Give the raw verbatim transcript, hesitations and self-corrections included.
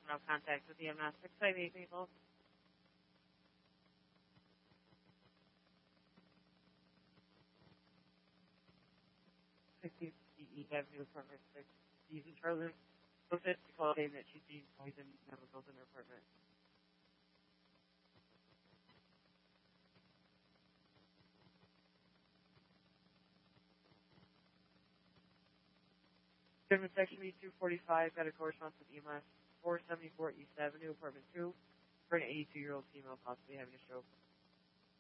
no contact with E M S. six five eight Maple. sixty E Avenue, apartment six. Using Charlotte. Posted to call saying that she's being poisoned and chemicals in her apartment. Goodman Section B two forty-five got a correspondence with E M S four seventy-four East Avenue, apartment two, for an eighty-two-year-old female possibly having a stroke.